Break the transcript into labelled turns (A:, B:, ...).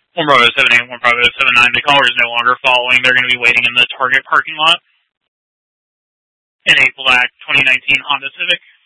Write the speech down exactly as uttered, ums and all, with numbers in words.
A: one Bravo seven eight, one Bravo seven nine. The caller is no longer following. They're going to be waiting in the Target parking lot in a black twenty nineteen Honda Civic.